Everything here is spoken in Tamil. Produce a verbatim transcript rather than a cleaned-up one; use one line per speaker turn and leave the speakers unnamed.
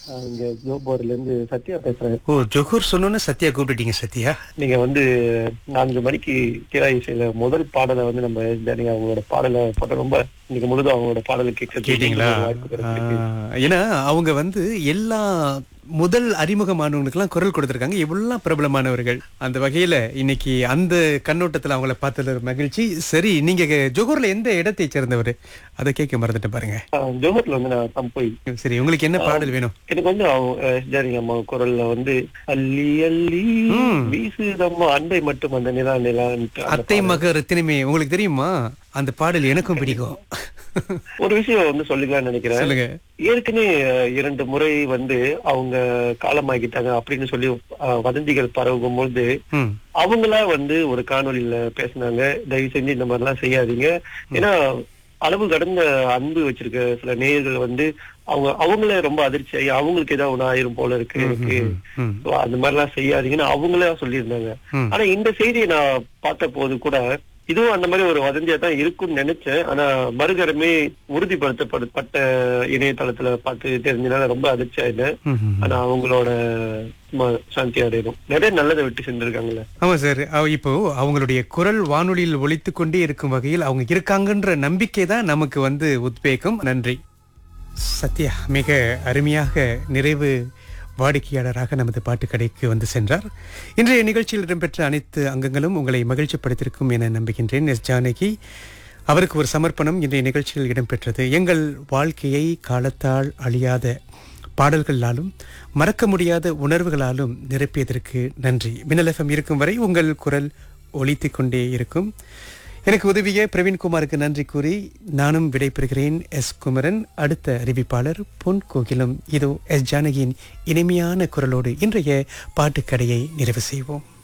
அஹ் இங்க ஜோபோர்ல இருந்து சத்யா பேசுறேன்.
ஓ, ஜொஹூர் சொன்னோன்னு சத்யா கூப்பிட்டுட்டீங்க. சத்யா,
நீங்க வந்து நான்கு மணிக்கு கீழா இசையில முதல் பாடலை வந்து நம்ம ஜானகி அவங்களோட பாடலை போட்ட ரொம்ப இன்னைக்கு முழுதும் அவங்களோட பாடலை கேட்க
கேட்டீங்களா?
வாய்ப்பு கிடைச்சிருக்கு.
ஆ, ஏன்னா அவங்க வந்து எல்லா முதல் அறிமுகமானவங்களுக்கெல்லாம் குரல் கொடுத்திருக்காங்க. இவ்வளவு பிரபலமானவர்கள். அந்த வகையில இன்னைக்கு அந்த கண்ணோட்டத்துல அவங்கள பார்த்தது ஒரு மகிழ்ச்சி. சரி, நீங்க ஜொஹூர்ல எந்த இடத்தை சேர்ந்தவர்? அதை கேட்க மறந்துட்டு பாருங்க.
அஹ் ஜோஹர்ல வந்து நான் தம்போய்.
சரி, உங்களுக்கு என்ன பாடல் வேணும்?
எனக்கு வந்து அவங்க ஜானகி அம்மா குரல்ல வந்து அள்ளி அள்ளி
ம்.
வீசுதம்மா அன்பை மட்டும் அந்த நிலா நிலான்ட்டு அந்த
அத்தை
பாடல்.
மக ரத்தினமே, உங்களுக்கு தெரியுமா? அந்த பாடல் எனக்கும் பிடிக்கும்.
ஒரு விஷயம் வந்து சொல்லிக்கலாம்னு நினைக்கிறேன்.
சொல்லுங்க.
ஏற்கனவே அஹ், இரண்டு முறை வந்து அவங்க காலமாகிட்டாங்க அப்படின்னு சொல்லி அஹ், வதந்திகள் பரவும் பொழுது
ம்.
அவங்களா வந்து ஒரு காணொளியில பேசினாங்க, தயவு செஞ்சு இந்த மாதிரி எல்லாம் செய்யாதீங்க. ஏன்னா அளவு கடந்த அன்பு வச்சிருக்க சில நேயர்கள் வந்து அவங்க அவங்களே ரொம்ப அதிர்ச்சி ஆகி அவங்களுக்கு ஏதாவது ஒண்ணு ஆயிரும் போல இருக்கு இருக்கு
ம்.
So, அந்த மாதிரி எல்லாம் செய்யாதீங்கன்னு அவங்களே சொல்லியிருந்தாங்க.
ம்.
ஆனா இந்த செய்தியை நான் பார்த்த போது கூட இதுவும் அந்த மாதிரி ஒரு வதந்தியா தான் இருக்கும்னு நினைச்சேன். ஆனா மறுகரமே உறுதிப்படுத்தப்பட்ட இணையதளத்துல பார்த்து தெரிஞ்சனால ரொம்ப அதிர்ச்சி ஆயிட்டேன்.
ம். ம்.
ஆனா அவங்களோட ம- சாந்தி அடையணும். நிறைய நல்லதை விட்டு செஞ்சிருக்காங்கல்ல.
ஆமா சார். அவ- இப்போ அவங்களுடைய குரல் வானொலியில் ஒலித்து கொண்டே இருக்கும் வகையில் அவங்க இருக்காங்கன்ற நம்பிக்கை தான் நமக்கு வந்து உத்வேகம். நன்றி சத்யா. மிக அருமையாக நிறைவு வாடிக்கையாளராக நமது பாட்டுக்கடைக்கு வந்து சென்றார். இன்றைய நிகழ்ச்சியில் இடம்பெற்ற அனைத்து அங்கங்களும் உங்களை மகிழ்ச்சிப்படுத்தியிருக்கும் என நம்புகின்றேன். எஸ் ஜானகி அவருக்கு ஒரு சமர்ப்பணம் இன்றைய நிகழ்ச்சியில் இடம்பெற்றது. எங்கள் வாழ்க்கையை காலத்தால் அழியாத பாடல்களாலும் மறக்க முடியாத உணர்வுகளாலும் நிரப்பியதற்கு நன்றி. மின்னல் எஃப்எம் இருக்கும் வரை உங்கள் குரல் ஒலித்துக் கொண்டே இருக்கும். எனக்கு உதவிய பிரவீன்குமாருக்கு நன்றி கூறி நானும் விடைபெறுகிறேன். எஸ் குமரன். அடுத்த அறிவிப்பாளர் பொன் கோகிலும். இதோ எஸ் ஜானகியின் இனிமையான குரலோடு இன்றைய பாட்டுக்கடையை நிறைவு செய்வோம்.